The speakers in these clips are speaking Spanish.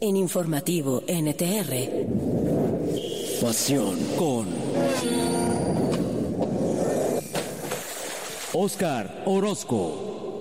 En Informativo NTR. Pasión con Óscar Orozco.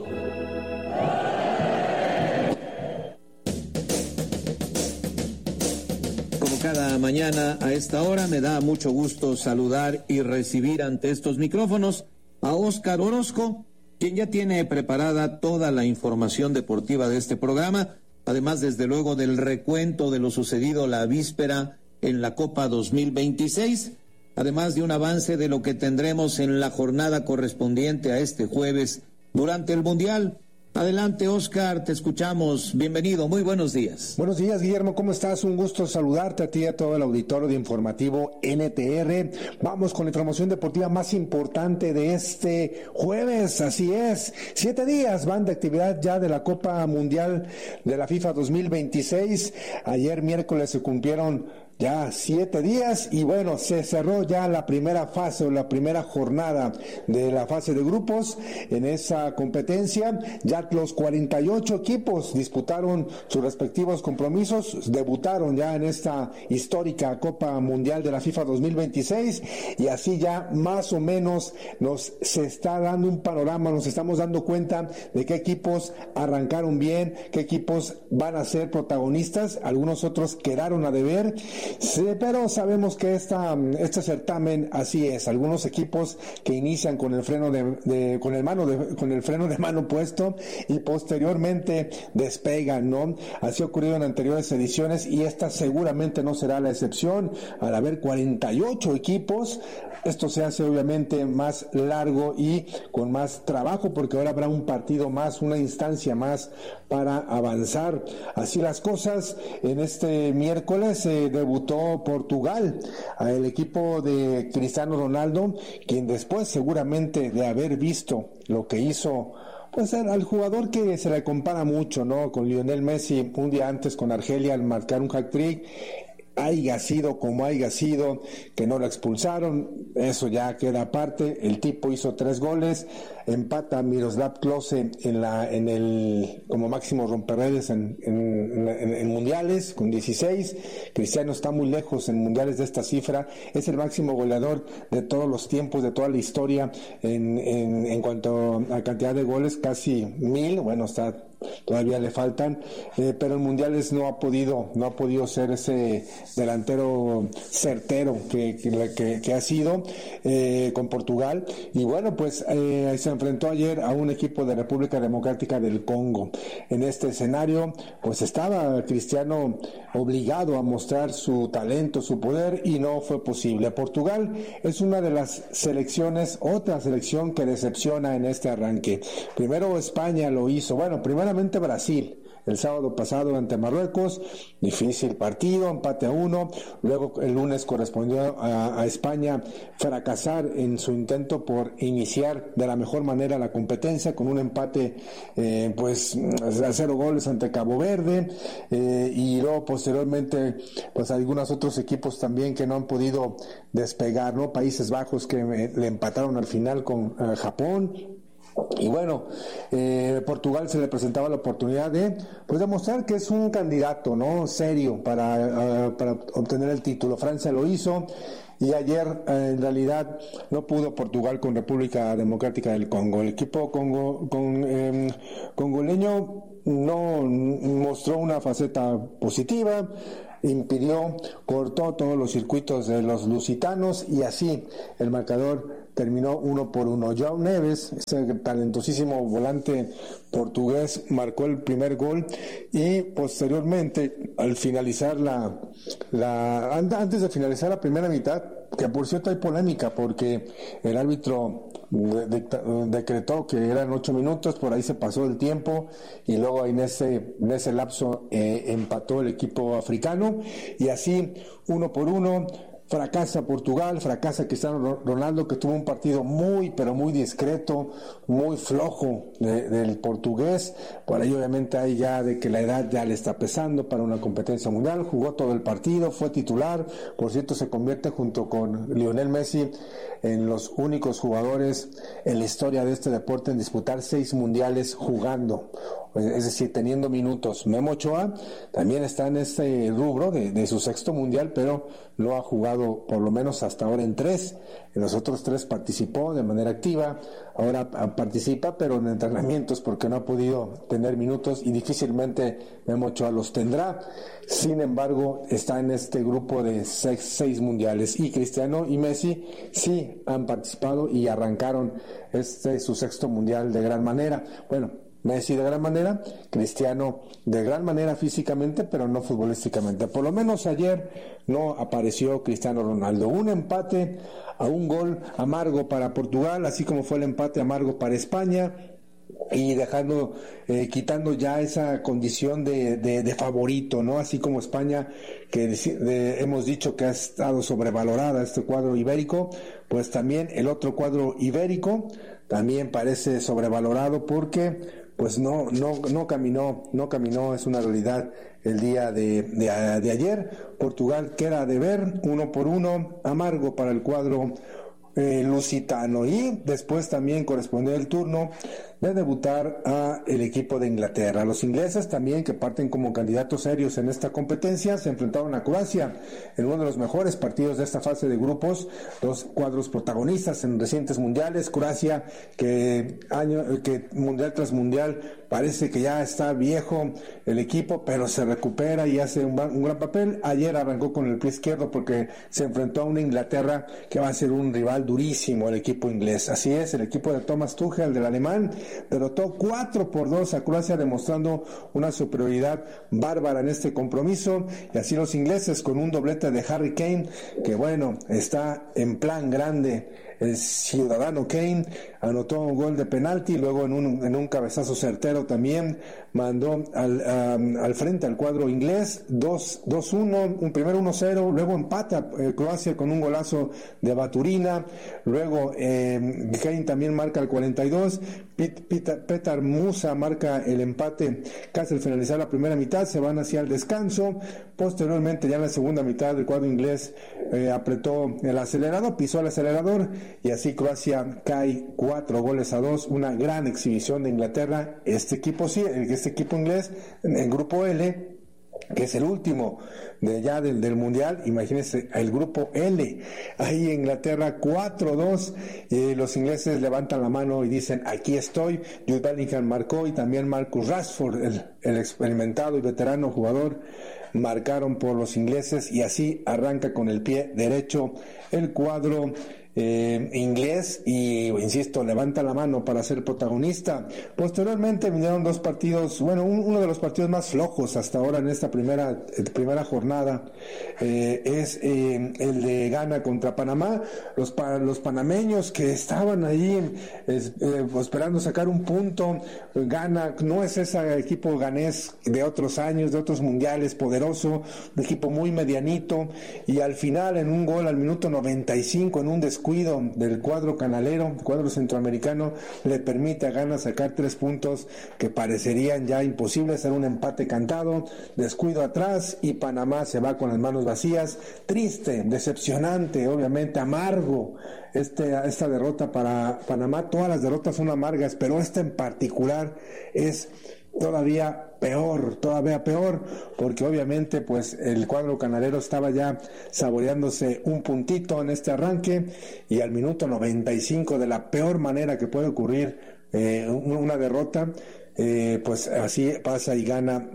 Como cada mañana a esta hora me da mucho gusto saludar y recibir ante estos micrófonos a Óscar Orozco, quien ya tiene preparada toda la información deportiva de este programa, además desde luego del recuento de lo sucedido la víspera en la Copa 2026, además de un avance de lo que tendremos en la jornada correspondiente a este jueves durante el Mundial. Adelante, Óscar, te escuchamos. Bienvenido, muy buenos días. Buenos días, Guillermo, ¿cómo estás? Un gusto saludarte a ti y a todo el auditorio de Informativo NTR. Vamos con la información deportiva más importante de este jueves, así es. 7 días van de actividad ya de la Copa Mundial de la FIFA 2026. Ayer miércoles se cumplieron ya 7 días y bueno, se cerró ya la primera fase o la primera jornada de la fase de grupos en esa competencia. Ya los 48 equipos disputaron sus respectivos compromisos, debutaron ya en esta histórica Copa Mundial de la FIFA 2026 y así ya más o menos se está dando un panorama, nos estamos dando cuenta de qué equipos arrancaron bien, qué equipos van a ser protagonistas, algunos otros quedaron a deber. Sí, pero sabemos que este certamen así es. Algunos equipos que inician con el freno con el freno de mano puesto y posteriormente despegan, ¿no? Así ha ocurrido en anteriores ediciones y esta seguramente no será la excepción. Al haber 48 equipos, esto se hace obviamente más largo y con más trabajo porque ahora habrá un partido más, una instancia más para avanzar. Así las cosas, en este miércoles se debutó Portugal, el equipo de Cristiano Ronaldo, quien después seguramente de haber visto lo que hizo, pues al jugador que se le compara mucho, ¿no? Con Lionel Messi un día antes con Argelia al marcar un hat-trick, haya sido como haya sido, que no lo expulsaron, eso ya queda aparte. El tipo hizo 3 goles, empata a Miroslav Klose como máximo romperredes en mundiales con 16. Cristiano está muy lejos en mundiales de esta cifra, es el máximo goleador de todos los tiempos, de toda la historia en cuanto a cantidad de goles, casi 1000, bueno, todavía le faltan, pero en mundiales no ha podido ser ese delantero certero que ha sido con Portugal. Y bueno, pues se enfrentó ayer a un equipo de República Democrática del Congo. En este escenario pues estaba Cristiano obligado a mostrar su talento, su poder, y no fue posible. Portugal es una de las selecciones, otra selección que decepciona en este arranque. Primero España lo hizo, bueno, primeramente Brasil, el sábado pasado ante Marruecos, difícil partido, empate a 1, luego el lunes correspondió a España fracasar en su intento por iniciar de la mejor manera la competencia con un empate a 0 goles ante Cabo Verde, y luego posteriormente pues algunos otros equipos también que no han podido despegar, ¿no? Países Bajos que le empataron al final con Japón. Y bueno, Portugal se le presentaba la oportunidad de demostrar que es un candidato, ¿no?, serio para obtener el título. Francia lo hizo y ayer en realidad no pudo Portugal con República Democrática del Congo. El equipo congoleño no mostró una faceta positiva, cortó todos los circuitos de los lusitanos y así el marcador terminó 1-1. João Neves, ese talentosísimo volante portugués, marcó el primer gol y posteriormente al finalizar antes de finalizar la primera mitad, que por cierto hay polémica porque el árbitro decretó que eran 8 minutos, por ahí se pasó el tiempo y luego en ese lapso empató el equipo africano y así 1-1 fracasa Portugal, fracasa Cristiano Ronaldo, que tuvo un partido muy, pero muy discreto, muy flojo del portugués. Por ahí obviamente hay ya de que la edad ya le está pesando para una competencia mundial. Jugó todo el partido, fue titular. Por cierto, se convierte junto con Lionel Messi en los únicos jugadores en la historia de este deporte en disputar 6 mundiales jugando, es decir, teniendo minutos. Memo Ochoa también está en este rubro de su 6º mundial, pero no ha jugado por lo menos hasta ahora en 3. En los otros 3 participó de manera activa, ahora participa pero en entrenamientos porque no ha podido tener minutos y difícilmente Memo Ochoa los tendrá. Sin embargo, está en este grupo de 6 mundiales, y Cristiano y Messi sí han participado y arrancaron su 6º mundial de gran manera. Bueno, Messi de gran manera, Cristiano de gran manera físicamente, pero no futbolísticamente. Por lo menos ayer no apareció Cristiano Ronaldo. Un empate a un gol amargo para Portugal, así como fue el empate amargo para España, y quitando ya esa condición de favorito, ¿no? Así como España, que hemos dicho que ha estado sobrevalorada este cuadro ibérico, pues también el otro cuadro ibérico también parece sobrevalorado porque pues no caminó, es una realidad el día de ayer. Portugal queda de ver, 1-1, amargo para el cuadro lusitano, y después también corresponde el turno de debutar a el equipo de Inglaterra. Los ingleses también, que parten como candidatos serios en esta competencia, se enfrentaron a Croacia en uno de los mejores partidos de esta fase de grupos, 2 cuadros protagonistas en recientes mundiales. Croacia que mundial tras mundial parece que ya está viejo el equipo, pero se recupera y hace un gran papel. Ayer arrancó con el pie izquierdo porque se enfrentó a una Inglaterra que va a ser un rival durísimo, el equipo inglés. Así es, el equipo de Thomas Tuchel, del alemán, derrotó 4-2 a Croacia, demostrando una superioridad bárbara en este compromiso. Y así los ingleses, con un doblete de Harry Kane, que bueno, está en plan grande. El ciudadano Kane anotó un gol de penalti, luego en un cabezazo certero también mandó al frente al cuadro inglés, 2-1, primero 1-0, luego empata Croacia con un golazo de Baturina, luego Kane también marca el 42, Petar Musa marca el empate casi al finalizar la primera mitad, se van hacia el descanso. Posteriormente, ya en la segunda mitad, el cuadro inglés apretó el acelerador, pisó el acelerador, y así Croacia cae 4-2, una gran exhibición de Inglaterra. Este equipo inglés en grupo L, que es el último del mundial. Imagínense el grupo L, ahí Inglaterra 4-2, los ingleses levantan la mano y dicen: aquí estoy. Jude Bellingham marcó, y también Marcus Rashford, el experimentado y veterano jugador, marcaron por los ingleses, y así arranca con el pie derecho el cuadro inglés, y insisto, levanta la mano para ser protagonista. Posteriormente vinieron 2 partidos, uno de los partidos más flojos hasta ahora en esta primera jornada, es el de Ghana contra Panamá. Los panameños que estaban ahí esperando sacar un punto. Ghana no es ese equipo ganés de otros años, de otros mundiales, poderoso, un equipo muy medianito, y al final, en un gol al minuto 95, en un descuido del cuadro canalero, cuadro centroamericano, le permite a Ghana sacar 3 puntos que parecerían ya imposibles, ser un empate cantado. Descuido atrás y Panamá se va con las manos vacías. Triste, decepcionante, obviamente amargo esta derrota para Panamá. Todas las derrotas son amargas, pero esta en particular es todavía peor, porque obviamente pues el cuadro canalero estaba ya saboreándose un puntito en este arranque, y al minuto 95, de la peor manera que puede ocurrir una derrota, pues así pasa, y Ghana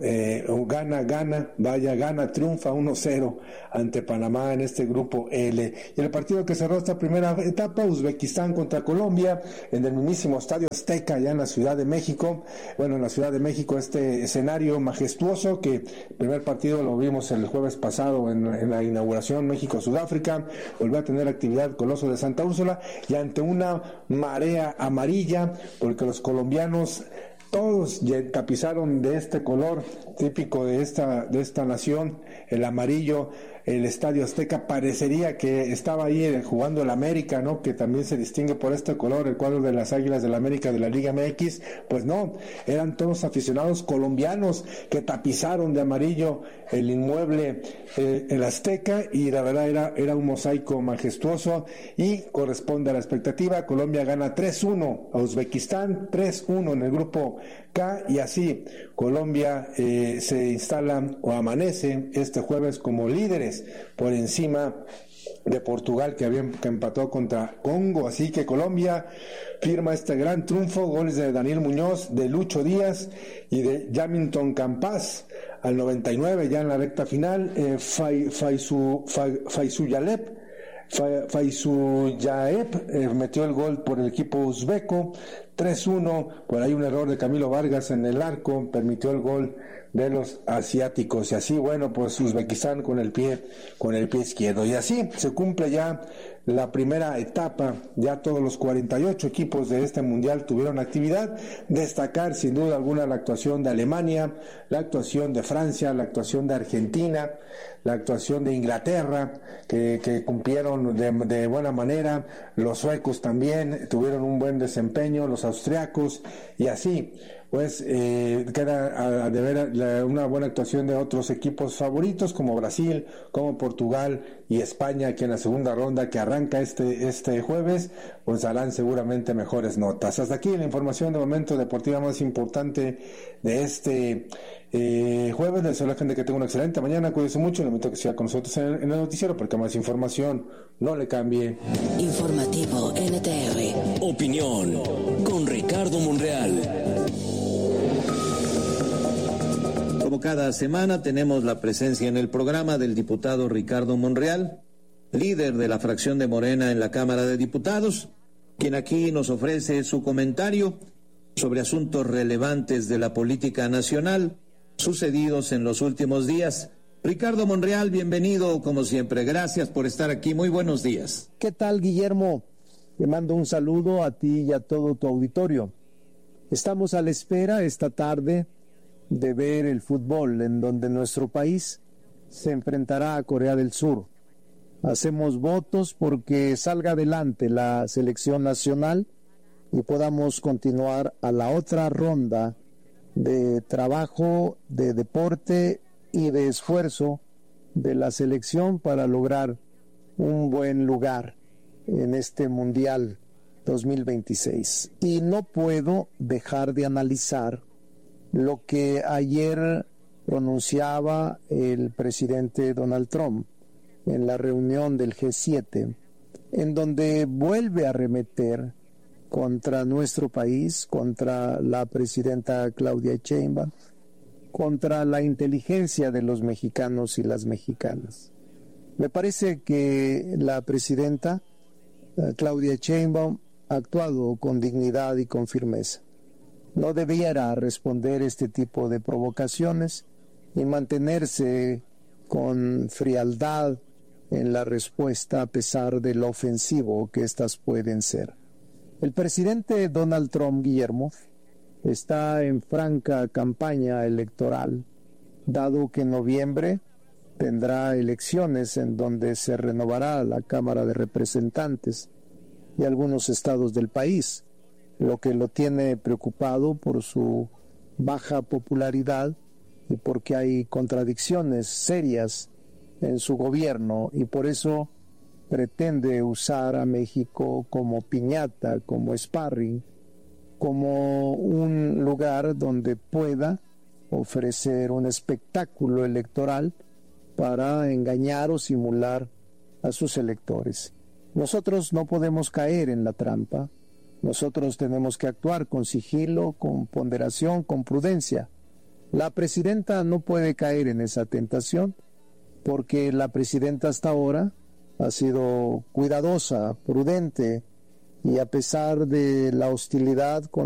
triunfa 1-0 ante Panamá en este grupo L. Y el partido que cerró esta primera etapa, Uzbekistán contra Colombia, en el mismísimo Estadio Azteca, ya en la Ciudad de México. En la Ciudad de México, este escenario majestuoso, que el primer partido lo vimos el jueves pasado en la inauguración México-Sudáfrica, volvió a tener actividad Coloso de Santa Úrsula, y ante una marea amarilla, porque los colombianos todos tapizaron de este color típico de esta nación, el amarillo, el Estadio Azteca. Parecería que estaba ahí jugando el América, ¿no? Que también se distingue por este color, el cuadro de las Águilas del América de la Liga MX. Pues no, eran todos aficionados colombianos que tapizaron de amarillo el inmueble, el Azteca, y la verdad era un mosaico majestuoso y corresponde a la expectativa. Colombia gana 3-1 a Uzbekistán, 3-1 en el grupo K, y así Colombia se instala o amanece este jueves como líderes por encima de Portugal, que empató contra Congo. Así que Colombia firma este gran triunfo, goles de Daniel Muñoz, de Lucho Díaz y de Jamilton Campas al 99, ya en la recta final. Faizuyaev metió el gol por el equipo uzbeco, 3-1, por ahí un error de Camilo Vargas en el arco, permitió el gol de los asiáticos, y así, bueno, pues Uzbekistán con el pie izquierdo, y así se cumple ya la primera etapa. Ya todos los 48 equipos de este mundial tuvieron actividad. Destacar sin duda alguna la actuación de Alemania, la actuación de Francia, la actuación de Argentina, la actuación de Inglaterra, que cumplieron de buena manera. Los suecos también tuvieron un buen desempeño, los austriacos, y así pues queda de ver una buena actuación de otros equipos favoritos como Brasil, como Portugal y España, que en la segunda ronda que arranca este jueves, pues darán seguramente mejores notas. Hasta aquí la información de momento deportiva más importante de este jueves. Les deseo a la gente que tenga una excelente mañana, cuídense mucho, le invito a que siga con nosotros en el noticiero, porque más información no le cambie. Informativo NTR. Opinión con Ricardo Monreal. Como cada semana tenemos la presencia en el programa del diputado Ricardo Monreal, líder de la fracción de Morena en la Cámara de Diputados, quien aquí nos ofrece su comentario sobre asuntos relevantes de la política nacional sucedidos en los últimos días. Ricardo Monreal, bienvenido como siempre. Gracias por estar aquí. Muy buenos días. ¿Qué tal, Guillermo? Te mando un saludo a ti y a todo tu auditorio. Estamos a la espera esta tarde de ver el fútbol, en donde nuestro país se enfrentará a Corea del Sur. Hacemos votos porque salga adelante la selección nacional y podamos continuar a la otra ronda de trabajo, de deporte y de esfuerzo de la selección para lograr un buen lugar en este Mundial 2026. Y no puedo dejar de analizar lo que ayer pronunciaba el presidente Donald Trump en la reunión del G7, en donde vuelve a arremeter contra nuestro país, contra la presidenta Claudia Sheinbaum, contra la inteligencia de los mexicanos y las mexicanas. Me parece que la presidenta Claudia Sheinbaum ha actuado con dignidad y con firmeza. No debiera responder este tipo de provocaciones y mantenerse con frialdad en la respuesta a pesar de lo ofensivo que éstas pueden ser. El presidente Donald Trump, Guillermo, está en franca campaña electoral, dado que en noviembre tendrá elecciones en donde se renovará la Cámara de Representantes y algunos estados del país, lo que lo tiene preocupado por su baja popularidad y porque hay contradicciones serias en su gobierno, y por eso pretende usar a México como piñata, como sparring, como un lugar donde pueda ofrecer un espectáculo electoral para engañar o simular a sus electores. Nosotros no podemos caer en la trampa. Nosotros tenemos que actuar con sigilo, con ponderación, con prudencia. La presidenta no puede caer en esa tentación porque la presidenta hasta ahora ha sido cuidadosa, prudente, y a pesar de la hostilidad con